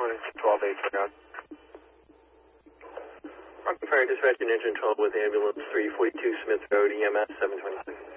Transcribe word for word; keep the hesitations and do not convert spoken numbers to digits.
morning. twelve eight, turn on. Rockland Fire Dispatch and engine trouble with ambulance three forty-two Smith Road, E M S seven twenty-six.